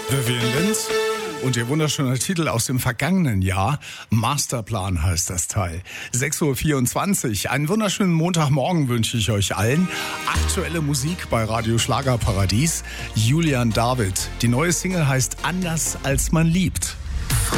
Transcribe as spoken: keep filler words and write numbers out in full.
Vivian Lind und ihr wunderschöner Titel aus dem vergangenen Jahr. Masterplan heißt das Teil. sechs Uhr vierundzwanzig. Einen wunderschönen Montagmorgen wünsche ich euch allen. Aktuelle Musik bei Radio Schlagerparadies. Julian David. Die neue Single heißt Anders als man liebt.